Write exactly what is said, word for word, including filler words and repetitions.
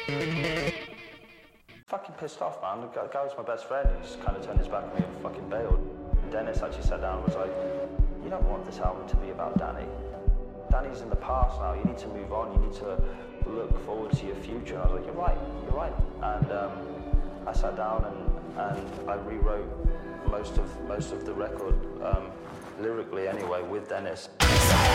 Fucking pissed off, man. The guy was my best friend. He just kind of turned his back on me and fucking bailed. Dennis actually sat down and was like, you don't want this album to be about Danny. Danny's in the past now. You need to move on. You need to look forward to your future. And I was like, you're right. You're right. And um, I sat down and, and I rewrote most of most of the record, um, lyrically anyway, with Dennis.